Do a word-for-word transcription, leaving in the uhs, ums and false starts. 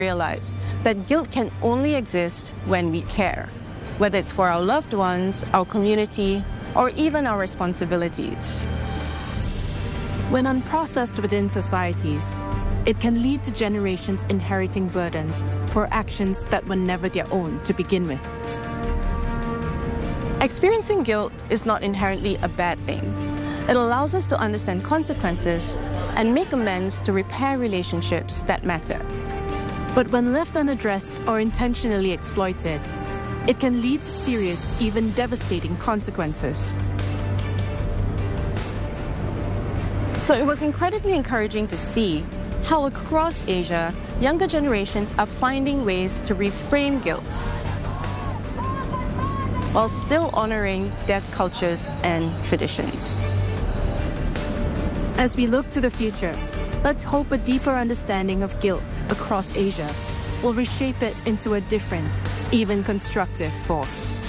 realize that guilt can only exist when we care, whether it's for our loved ones, our community, or even our responsibilities. When unprocessed within societies, it can lead to generations inheriting burdens for actions that were never their own to begin with. Experiencing guilt is not inherently a bad thing. It allows us to understand consequences and make amends to repair relationships that matter. But when left unaddressed or intentionally exploited, it can lead to serious, even devastating consequences. So it was incredibly encouraging to see how across Asia, younger generations are finding ways to reframe guilt while still honoring their cultures and traditions. As we look to the future, let's hope a deeper understanding of guilt across Asia will reshape it into a different, even constructive force.